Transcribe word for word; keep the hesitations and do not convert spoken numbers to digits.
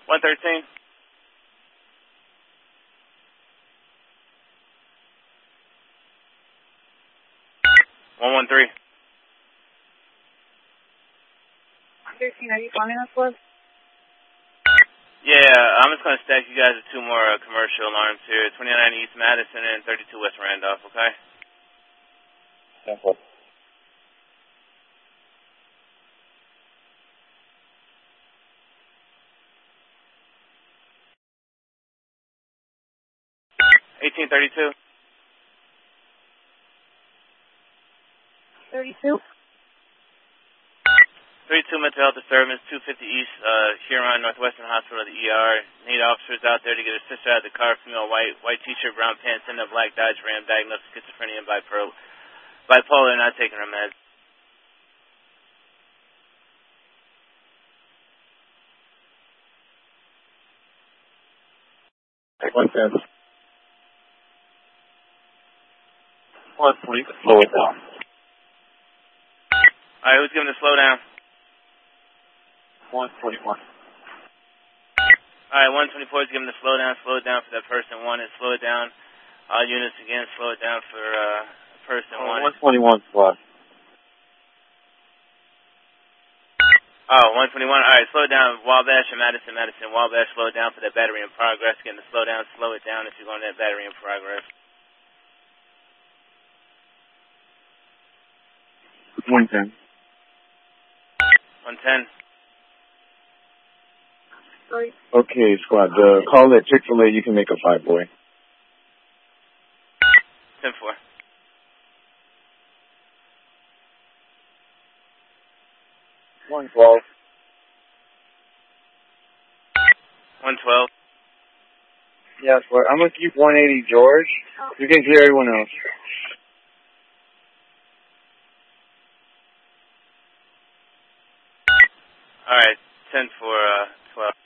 one thirteen. one one three. thirteen, are you calling us for? Yeah, I'm just going to stack you guys with two more uh, commercial alarms here. twenty-nine East Madison and thirty-two West Randolph, okay? Simple. eighteen thirty-two. thirty-two? thirty-two mental health disturbance, two fifty East, uh, Huron, Northwestern Hospital, the E R. Need officers out there to get a sister out of the car, female, white, white t-shirt, brown pants, and a black Dodge Ram, diagnosed with schizophrenia and bipolar, bipolar, not taking her meds. one ten. one twenty, slow it down. Alright, who's giving the slowdown? one twenty-one. Alright, one twenty-four is giving the slowdown. Slow it down for that person one, and slow it down. All units again, slow it down for uh, person Oh, one. one twenty-one squad. Oh, one twenty-one. Alright, slow it down. Wabash and Madison, Madison, Wabash, slow it down for that battery in progress. Getting the slowdown, slow it down if you're going to that battery in progress. one ten. one ten. Sorry. Okay, squad. The call at Chick-fil-A, you can make a five, boy. ten four. one twelve. one twelve. Yes, but I'm going to keep one eighty, George. You can clear everyone else. Alright, ten for uh, twelve.